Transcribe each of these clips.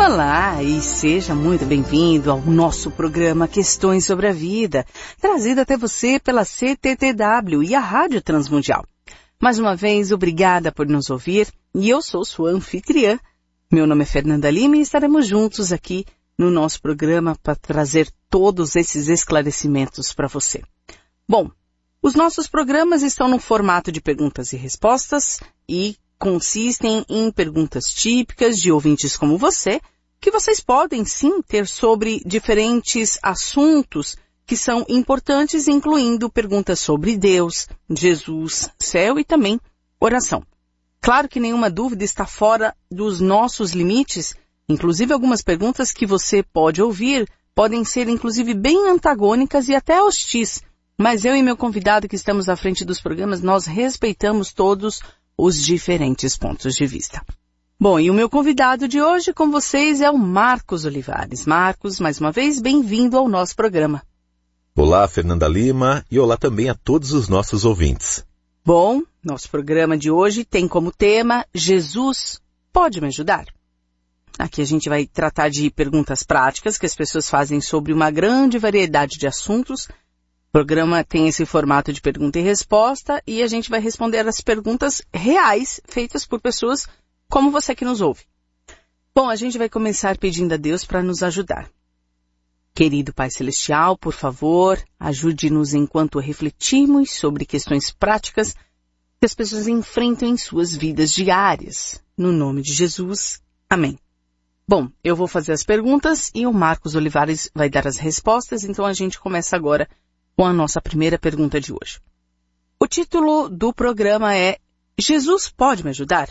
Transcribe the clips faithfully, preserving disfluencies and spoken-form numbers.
Olá e seja muito bem-vindo ao nosso programa Questões sobre a Vida, trazido até você pela C T T W e a Rádio Transmundial. Mais uma vez, obrigada por nos ouvir e eu sou sua anfitriã. Meu nome é Fernanda Lima e estaremos juntos aqui no nosso programa para trazer todos esses esclarecimentos para você. Bom, os nossos programas estão no formato de perguntas e respostas e consistem em perguntas típicas de ouvintes como você, que vocês podem sim ter sobre diferentes assuntos que são importantes, incluindo perguntas sobre Deus, Jesus, céu e também oração. Claro que nenhuma dúvida está fora dos nossos limites, inclusive algumas perguntas que você pode ouvir podem ser inclusive bem antagônicas e até hostis, mas eu e meu convidado que estamos à frente dos programas, nós respeitamos todos os diferentes pontos de vista. Bom, e o meu convidado de hoje com vocês é o Marcos Olivares. Marcos, mais uma vez, bem-vindo ao nosso programa. Olá, Fernanda Lima, e olá também a todos os nossos ouvintes. Bom, nosso programa de hoje tem como tema Jesus pode me ajudar? Aqui a gente vai tratar de perguntas práticas que as pessoas fazem sobre uma grande variedade de assuntos. O programa tem esse formato de pergunta e resposta e a gente vai responder as perguntas reais feitas por pessoas como você que nos ouve. Bom, a gente vai começar pedindo a Deus para nos ajudar. Querido Pai Celestial, por favor, ajude-nos enquanto refletimos sobre questões práticas que as pessoas enfrentam em suas vidas diárias. No nome de Jesus, amém. Bom, eu vou fazer as perguntas e o Marcos Olivares vai dar as respostas, então a gente começa agora com a nossa primeira pergunta de hoje. O título do programa é Jesus pode me ajudar?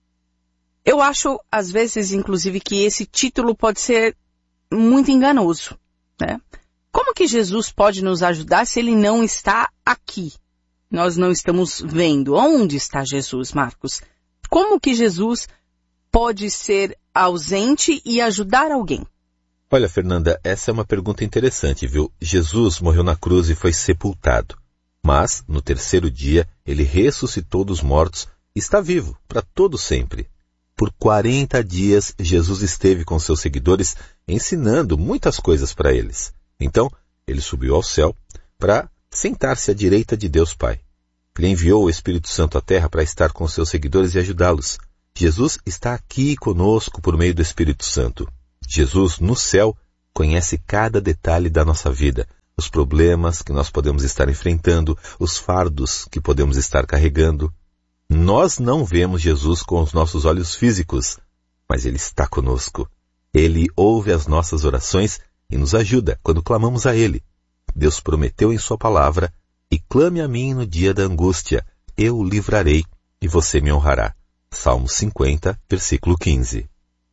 Eu acho, às vezes, inclusive, que esse título pode ser muito enganoso, né? Como que Jesus pode nos ajudar se ele não está aqui? Nós não estamos vendo. Onde está Jesus, Marcos? Como que Jesus pode ser ausente e ajudar alguém? Olha, Fernanda, essa é uma pergunta interessante, viu? Jesus morreu na cruz e foi sepultado. Mas, no terceiro dia, ele ressuscitou dos mortos e está vivo para todo sempre. Por quarenta dias, Jesus esteve com seus seguidores ensinando muitas coisas para eles. Então, ele subiu ao céu para sentar-se à direita de Deus Pai. Ele enviou o Espírito Santo à terra para estar com seus seguidores e ajudá-los. Jesus está aqui conosco por meio do Espírito Santo. Jesus, no céu, conhece cada detalhe da nossa vida, os problemas que nós podemos estar enfrentando, os fardos que podemos estar carregando. Nós não vemos Jesus com os nossos olhos físicos, mas Ele está conosco. Ele ouve as nossas orações e nos ajuda quando clamamos a Ele. Deus prometeu em Sua palavra, e clame a mim no dia da angústia, eu o livrarei e você me honrará. Salmo cinquenta, versículo quinze.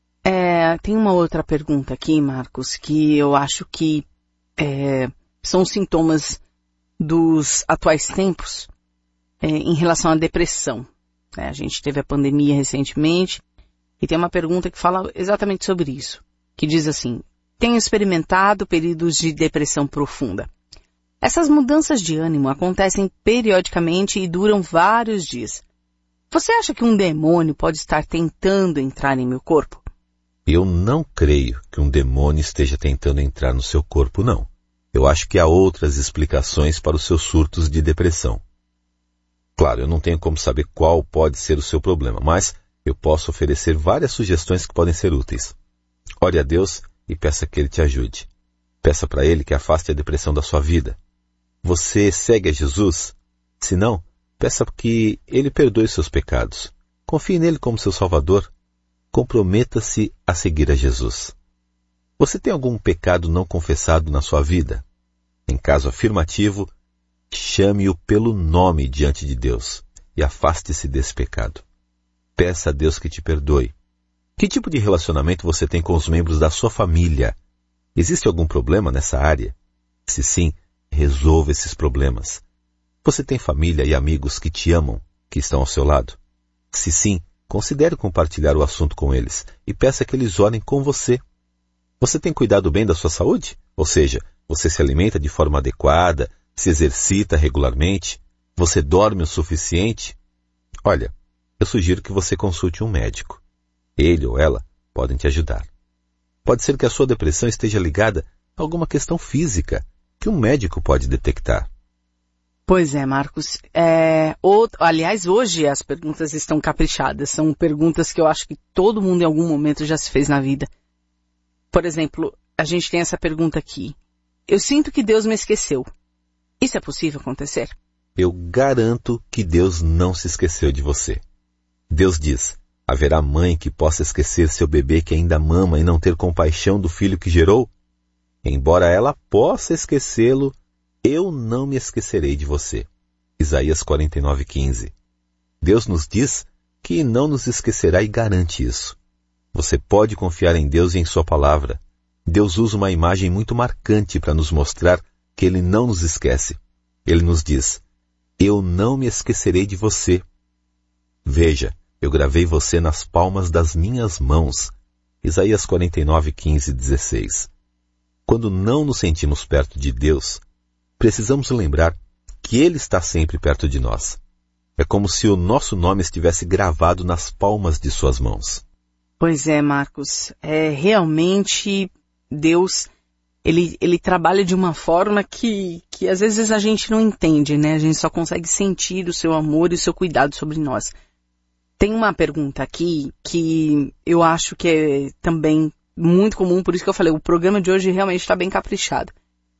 É, tem uma outra pergunta aqui, Marcos, que eu acho que é, são sintomas dos atuais tempos é, em relação à depressão. É, a gente teve a pandemia recentemente e tem uma pergunta que fala exatamente sobre isso, que diz assim: tenho experimentado períodos de depressão profunda. Essas mudanças de ânimo acontecem periodicamente e duram vários dias. Você acha que um demônio pode estar tentando entrar em meu corpo? Eu não creio que um demônio esteja tentando entrar no seu corpo, não. Eu acho que há outras explicações para os seus surtos de depressão. Claro, eu não tenho como saber qual pode ser o seu problema, mas eu posso oferecer várias sugestões que podem ser úteis. Ore a Deus e peça que Ele te ajude. Peça para Ele que afaste a depressão da sua vida. Você segue a Jesus? Se não, peça que Ele perdoe seus pecados. Confie nele como seu Salvador. Comprometa-se a seguir a Jesus. Você tem algum pecado não confessado na sua vida? Em caso afirmativo, chame-o pelo nome diante de Deus e afaste-se desse pecado. Peça a Deus que te perdoe. Que tipo de relacionamento você tem com os membros da sua família? Existe algum problema nessa área? Se sim, resolva esses problemas. Você tem família e amigos que te amam, que estão ao seu lado? Se sim, considere compartilhar o assunto com eles e peça que eles orem com você. Você tem cuidado bem da sua saúde? Ou seja, você se alimenta de forma adequada, se exercita regularmente, você dorme o suficiente? Olha, eu sugiro que você consulte um médico. Ele ou ela podem te ajudar. Pode ser que a sua depressão esteja ligada a alguma questão física que um médico pode detectar. Pois é, Marcos. É, ou, aliás, hoje as perguntas estão caprichadas. São perguntas que eu acho que todo mundo em algum momento já se fez na vida. Por exemplo, a gente tem essa pergunta aqui. Eu sinto que Deus me esqueceu. Isso é possível acontecer? Eu garanto que Deus não se esqueceu de você. Deus diz, haverá mãe que possa esquecer seu bebê que ainda mama e não ter compaixão do filho que gerou? Embora ela possa esquecê-lo, eu não me esquecerei de você. Isaías quarenta e nove, quinze. Deus nos diz que não nos esquecerá e garante isso. Você pode confiar em Deus e em sua palavra. Deus usa uma imagem muito marcante para nos mostrar que Ele não nos esquece. Ele nos diz, eu não me esquecerei de você. Veja, eu gravei você nas palmas das minhas mãos. Isaías quarenta e nove, quinze e dezesseis. Quando não nos sentimos perto de Deus, precisamos lembrar que Ele está sempre perto de nós. É como se o nosso nome estivesse gravado nas palmas de suas mãos. Pois é, Marcos. É realmente Deus, ele, ele trabalha de uma forma que, que às vezes a gente não entende, né? A gente só consegue sentir o seu amor e o seu cuidado sobre nós. Tem uma pergunta aqui que eu acho que é também muito comum, por isso que eu falei, o programa de hoje realmente está bem caprichado.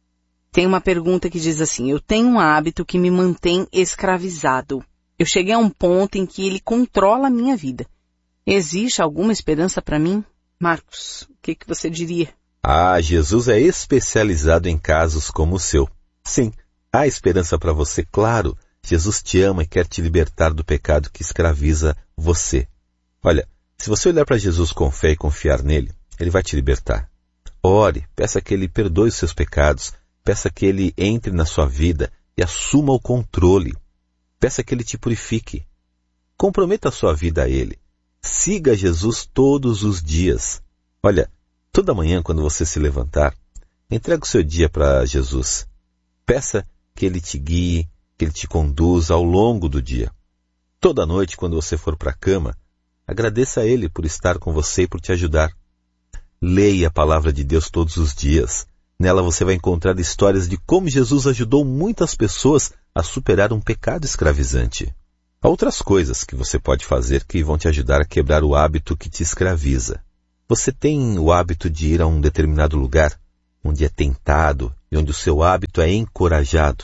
Tem uma pergunta que diz assim, eu tenho um hábito que me mantém escravizado. Eu cheguei a um ponto em que ele controla a minha vida. Existe alguma esperança para mim? Marcos, o que, que você diria? Ah, Jesus é especializado em casos como o seu. Sim, há esperança para você, claro. Jesus te ama e quer te libertar do pecado que escraviza você. Olha, se você olhar para Jesus com fé e confiar nele, ele vai te libertar. Ore, peça que ele perdoe os seus pecados, peça que ele entre na sua vida e assuma o controle. Peça que ele te purifique. Comprometa a sua vida a ele. Siga Jesus todos os dias. Olha, toda manhã quando você se levantar, entregue o seu dia para Jesus. Peça que ele te guie, que ele te conduza ao longo do dia. Toda noite, quando você for para a cama, agradeça a ele por estar com você e por te ajudar. Leia a palavra de Deus todos os dias. Nela você vai encontrar histórias de como Jesus ajudou muitas pessoas a superar um pecado escravizante. Há outras coisas que você pode fazer que vão te ajudar a quebrar o hábito que te escraviza. Você tem o hábito de ir a um determinado lugar, onde é tentado e onde o seu hábito é encorajado.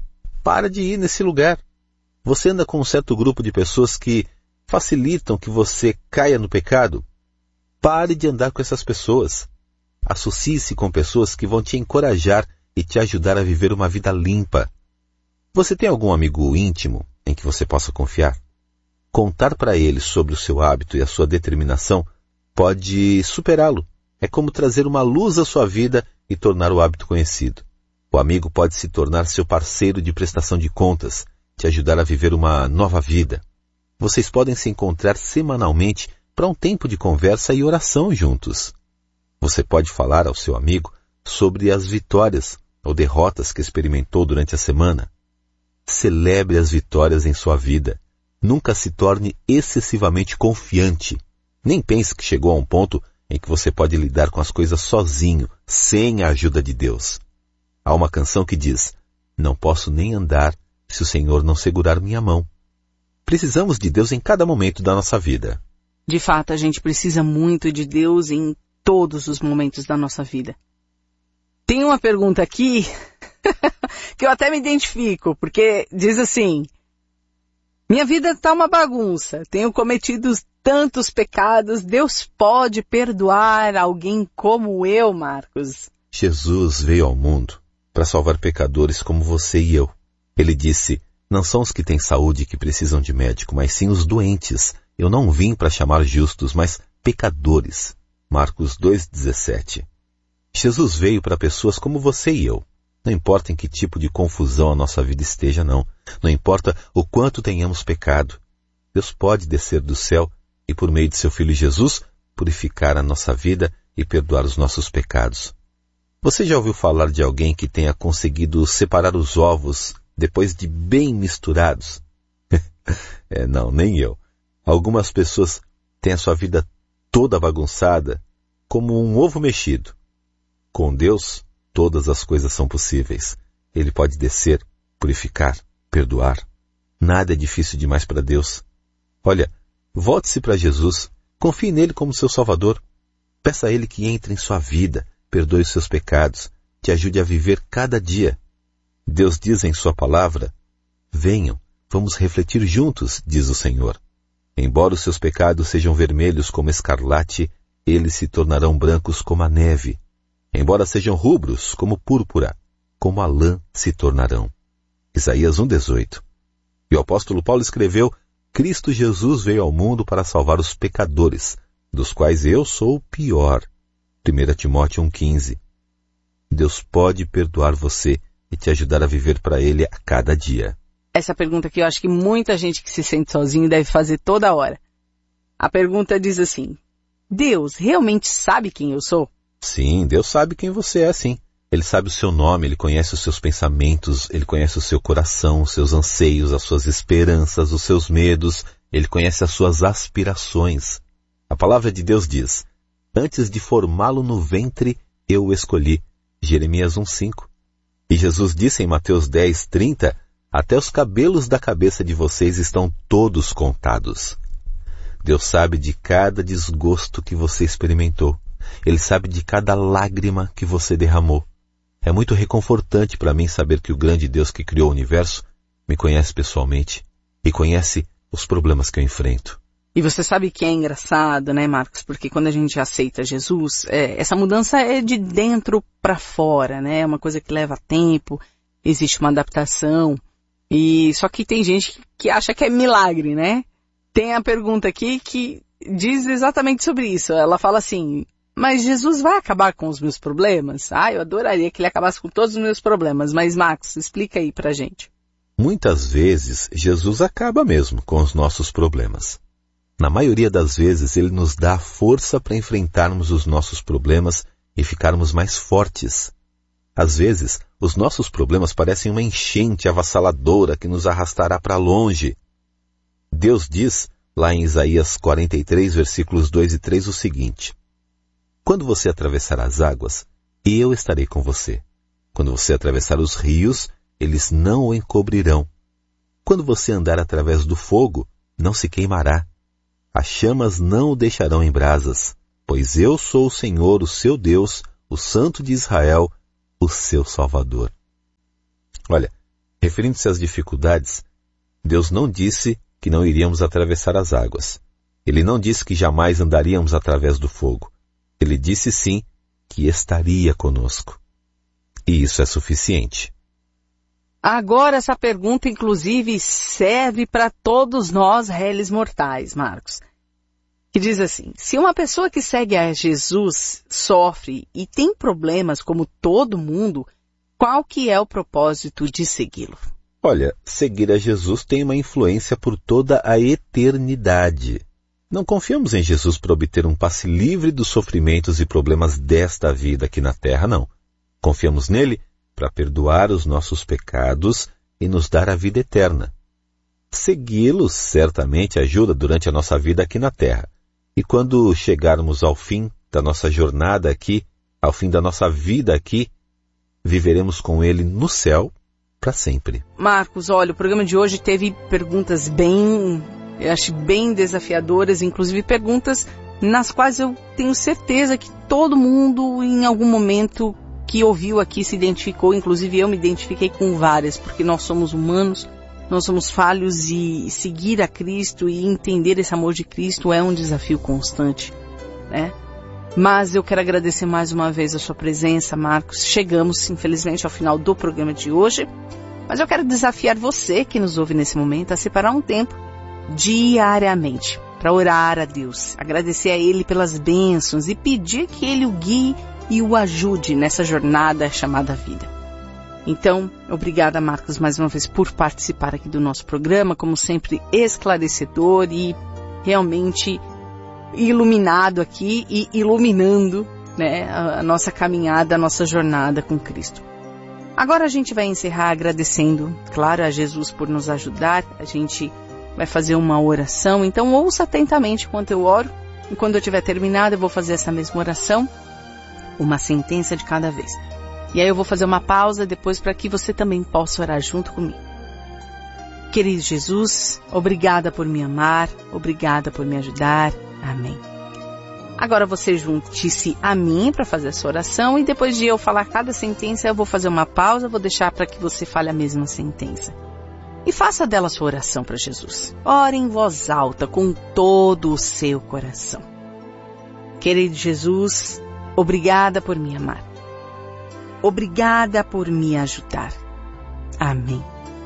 Para de ir nesse lugar. Você anda com um certo grupo de pessoas que facilitam que você caia no pecado. Pare de andar com essas pessoas. Associe-se com pessoas que vão te encorajar e te ajudar a viver uma vida limpa. Você tem algum amigo íntimo em que você possa confiar? Contar para ele sobre o seu hábito e a sua determinação pode superá-lo. É como trazer uma luz à sua vida e tornar o hábito conhecido. O amigo pode se tornar seu parceiro de prestação de contas, te ajudar a viver uma nova vida. Vocês podem se encontrar semanalmente para um tempo de conversa e oração juntos. Você pode falar ao seu amigo sobre as vitórias ou derrotas que experimentou durante a semana. Celebre as vitórias em sua vida. Nunca se torne excessivamente confiante. Nem pense que chegou a um ponto em que você pode lidar com as coisas sozinho, sem a ajuda de Deus. Há uma canção que diz, não posso nem andar se o Senhor não segurar minha mão. Precisamos de Deus em cada momento da nossa vida. De fato, a gente precisa muito de Deus em todos os momentos da nossa vida. Tem uma pergunta aqui que eu até me identifico, porque diz assim, minha vida está uma bagunça, tenho cometido tantos pecados, Deus pode perdoar alguém como eu, Marcos? Jesus veio ao mundo para salvar pecadores como você e eu. Ele disse, não são os que têm saúde que precisam de médico, mas sim os doentes. Eu não vim para chamar justos, mas pecadores. Marcos dois, dezessete. Jesus veio para pessoas como você e eu. Não importa em que tipo de confusão a nossa vida esteja, não. Não importa o quanto tenhamos pecado. Deus pode descer do céu e, por meio de seu Filho Jesus, purificar a nossa vida e perdoar os nossos pecados. Você já ouviu falar de alguém que tenha conseguido separar os ovos depois de bem misturados? é, não, nem eu. Algumas pessoas têm a sua vida toda bagunçada como um ovo mexido. Com Deus, todas as coisas são possíveis. Ele pode descer, purificar, perdoar. Nada é difícil demais para Deus. Olha, volte-se para Jesus, confie nele como seu Salvador. Peça a ele que entre em sua vida, perdoe os seus pecados, te ajude a viver cada dia. Deus diz em sua palavra: venham, vamos refletir juntos, diz o Senhor. Embora os seus pecados sejam vermelhos como escarlate, eles se tornarão brancos como a neve. Embora sejam rubros como púrpura, como a lã se tornarão. Isaías um, dezoito. E o apóstolo Paulo escreveu: Cristo Jesus veio ao mundo para salvar os pecadores, dos quais eu sou o pior. primeira Timóteo um, quinze. Deus pode perdoar você e te ajudar a viver para Ele a cada dia. Essa pergunta que eu acho que muita gente que se sente sozinho deve fazer toda hora. A pergunta diz assim: Deus realmente sabe quem eu sou? Sim, Deus sabe quem você é, sim. Ele sabe o seu nome, Ele conhece os seus pensamentos, Ele conhece o seu coração, os seus anseios, as suas esperanças, os seus medos, Ele conhece as suas aspirações. A palavra de Deus diz: antes de formá-lo no ventre, eu o escolhi. Jeremias um, cinco. E Jesus disse em Mateus dez, trinta, até os cabelos da cabeça de vocês estão todos contados. Deus sabe de cada desgosto que você experimentou. Ele sabe de cada lágrima que você derramou. É muito reconfortante para mim saber que o grande Deus que criou o universo me conhece pessoalmente e conhece os problemas que eu enfrento. E você sabe que é engraçado, né, Marcos? Porque quando a gente aceita Jesus, é, essa mudança é de dentro para fora, né? É uma coisa que leva tempo, existe uma adaptação. E só que tem gente que acha que é milagre, né? Tem a pergunta aqui que diz exatamente sobre isso. Ela fala assim: mas Jesus vai acabar com os meus problemas? Ah, eu adoraria que ele acabasse com todos os meus problemas. Mas, Marcos, explica aí pra gente. Muitas vezes, Jesus acaba mesmo com os nossos problemas. Na maioria das vezes, ele nos dá a força para enfrentarmos os nossos problemas e ficarmos mais fortes. Às vezes, os nossos problemas parecem uma enchente avassaladora que nos arrastará para longe. Deus diz, lá em Isaías quarenta e três, versículos dois e três, o seguinte: quando você atravessar as águas, eu estarei com você. Quando você atravessar os rios, eles não o encobrirão. Quando você andar através do fogo, não se queimará. As chamas não o deixarão em brasas, pois eu sou o Senhor, o seu Deus, o Santo de Israel, o seu Salvador. Olha, referindo-se às dificuldades, Deus não disse que não iríamos atravessar as águas. Ele não disse que jamais andaríamos através do fogo. Ele disse sim que estaria conosco. E isso é suficiente. Agora essa pergunta, inclusive, serve para todos nós réis mortais, Marcos. Que diz assim: se uma pessoa que segue a Jesus sofre e tem problemas como todo mundo, qual que é o propósito de segui-lo? Olha, seguir a Jesus tem uma influência por toda a eternidade. Não confiamos em Jesus para obter um passe livre dos sofrimentos e problemas desta vida aqui na Terra, não. Confiamos nele para perdoar os nossos pecados e nos dar a vida eterna. Segui-lo certamente ajuda durante a nossa vida aqui na Terra. E quando chegarmos ao fim da nossa jornada aqui, ao fim da nossa vida aqui, viveremos com ele no céu para sempre. Marcos, olha, o programa de hoje teve perguntas bem, eu acho bem desafiadoras, inclusive perguntas nas quais eu tenho certeza que todo mundo em algum momento que ouviu aqui se identificou, inclusive eu me identifiquei com várias, porque nós somos humanos, nós somos falhos e seguir a Cristo e entender esse amor de Cristo é um desafio constante, né? Mas eu quero agradecer mais uma vez a sua presença, Marcos. Chegamos, infelizmente, ao final do programa de hoje, mas eu quero desafiar você que nos ouve nesse momento a separar um tempo diariamente para orar a Deus, agradecer a Ele pelas bênçãos e pedir que Ele o guie e o ajude nessa jornada chamada vida. Então, obrigada, Marcos, mais uma vez por participar aqui do nosso programa, como sempre esclarecedor e realmente iluminado aqui e iluminando, né, a nossa caminhada, a nossa jornada com Cristo. Agora a gente vai encerrar agradecendo, claro, a Jesus por nos ajudar. A gente vai fazer uma oração, então ouça atentamente enquanto eu oro E quando eu tiver terminado, eu vou fazer essa mesma oração, uma sentença de cada vez. E aí eu vou fazer uma pausa depois para que você também possa orar junto comigo. Querido Jesus, obrigada por me amar, obrigada por me ajudar. Amém. Agora você junte-se a mim para fazer essa oração e depois de eu falar cada sentença, eu vou fazer uma pausa, vou deixar para que você fale a mesma sentença. E faça dela sua oração para Jesus. Ore em voz alta com todo o seu coração. Querido Jesus, obrigada por me amar. Obrigada por me ajudar. Amém.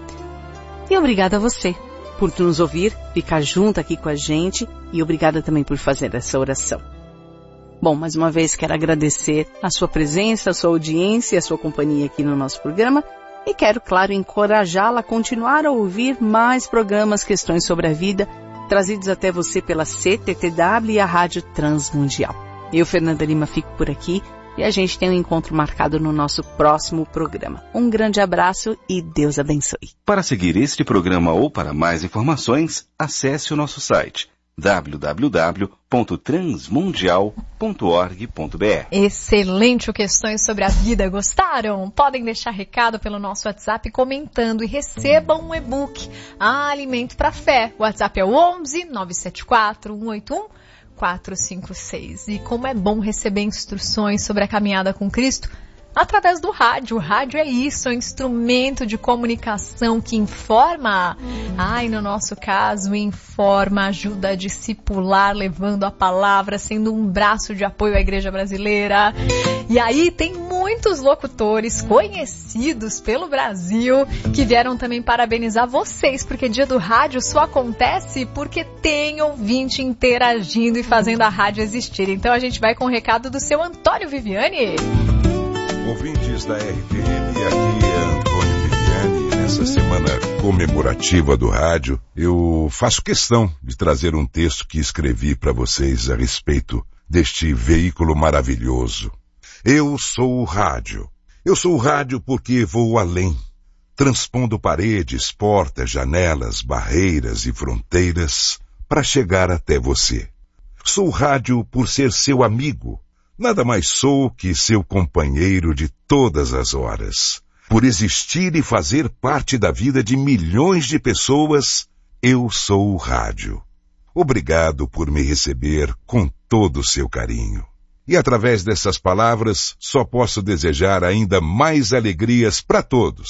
E obrigada a você por nos ouvir, ficar junto aqui com a gente e obrigada também por fazer essa oração. Bom, mais uma vez quero agradecer a sua presença, a sua audiência, a sua companhia aqui no nosso programa e quero, claro, encorajá-la a continuar a ouvir mais programas Questões sobre a Vida trazidos até você pela C T T W e a Rádio Transmundial. Eu, Fernanda Lima, fico por aqui e a gente tem um encontro marcado no nosso próximo programa. Um grande abraço e Deus abençoe. Para seguir este programa ou para mais informações, acesse o nosso site w w w ponto transmundial ponto org ponto b r. Excelente o Questões sobre a Vida. Gostaram? Podem deixar recado pelo nosso WhatsApp comentando e recebam um e-book Alimento para a Fé. O WhatsApp é o onze nove sete quatro um oito um quatro cinco seis. E como é bom receber instruções sobre a caminhada com Cristo através do rádio. O rádio é isso, é um instrumento de comunicação que informa. Ai, no nosso caso, informa, ajuda a discipular, levando a palavra, sendo um braço de apoio à igreja brasileira. E aí tem muitos locutores conhecidos pelo Brasil que vieram também parabenizar vocês, porque Dia do Rádio só acontece porque tem ouvinte interagindo e fazendo a rádio existir. Então a gente vai com o recado do seu Antônio Viviani. Ouvintes da R T M, aqui é Antônio Viviani. Nessa semana comemorativa do rádio, eu faço questão de trazer um texto que escrevi para vocês a respeito deste veículo maravilhoso. Eu sou o rádio. Eu sou o rádio porque vou além, transpondo paredes, portas, janelas, barreiras e fronteiras para chegar até você. Sou o rádio por ser seu amigo. Nada mais sou que seu companheiro de todas as horas. Por existir e fazer parte da vida de milhões de pessoas, eu sou o rádio. Obrigado por me receber com todo o seu carinho. E através dessas palavras, só posso desejar ainda mais alegrias para todos.